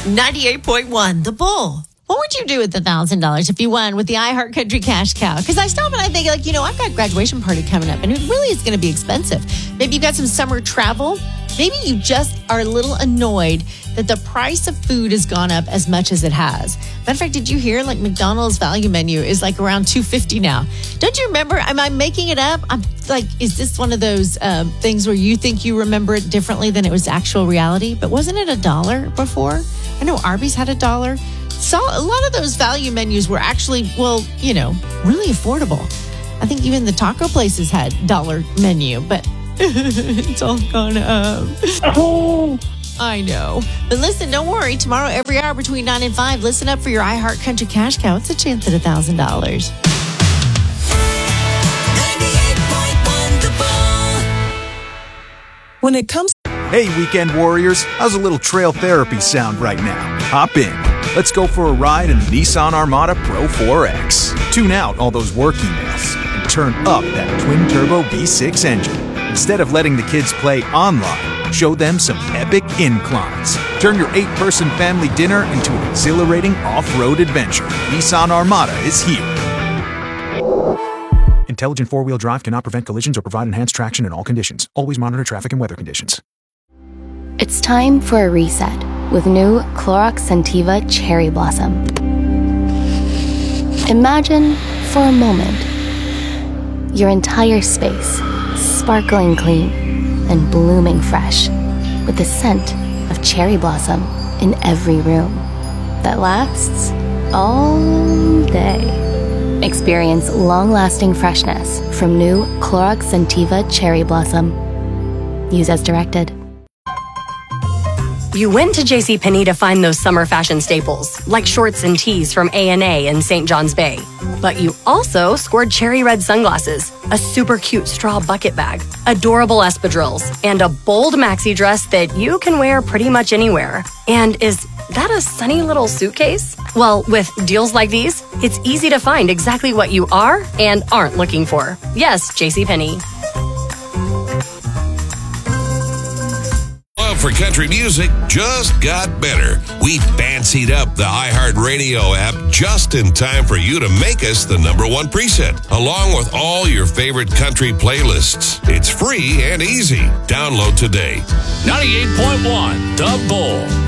98.1, The Bull. What would you do with the $1,000 if you won with the iHeartCountry Cash Cow? Because I stop and I think, I've got a graduation party coming up, and it really is going to be expensive. Maybe you got some summer travel. Maybe you just are a little annoyed that the price of food has gone up as much as it has. Matter of fact, did you hear McDonald's value menu is around $2.50 now? Don't you remember? Am I making it up? I'm is this one of those things where you think you remember it differently than it was actual reality? But wasn't it $1 before? I know Arby's had $1. So a lot of those value menus were actually, really affordable. I think even the taco places had $1 menu, but it's all gone up. Oh, I know. But listen, don't worry. Tomorrow, every hour between 9 and 5, listen up for your iHeartCountry Cash Cow. It's a chance at $1,000. 98.1 The Bull. When it comes... Hey, weekend warriors. How's a little trail therapy sound right now? Hop in. Let's go for a ride in the Nissan Armada Pro 4X. Tune out all those work emails and turn up that twin-turbo V6 engine. Instead of letting the kids play online, show them some epic inclines. Turn your 8-person family dinner into an exhilarating off-road adventure. Nissan Armada is here. Intelligent four-wheel drive cannot prevent collisions or provide enhanced traction in all conditions. Always monitor traffic and weather conditions. It's time for a reset with new Clorox Scentiva Cherry Blossom. Imagine, for a moment, your entire space sparkling clean and blooming fresh with the scent of cherry blossom in every room that lasts all day. Experience long-lasting freshness from new Clorox Scentiva Cherry Blossom. Use as directed. You went to JCPenney to find those summer fashion staples, like shorts and tees from A&A in St. John's Bay. But you also scored cherry red sunglasses, a super cute straw bucket bag, adorable espadrilles, and a bold maxi dress that you can wear pretty much anywhere. And is that a sunny little suitcase? Well, with deals like these, it's easy to find exactly what you are and aren't looking for. Yes, JCPenney. For country music just got better. We fancied up the iHeartRadio app just in time for you to make us the #1 preset, along with all your favorite country playlists. It's free and easy. Download today. 98.1 The Bull.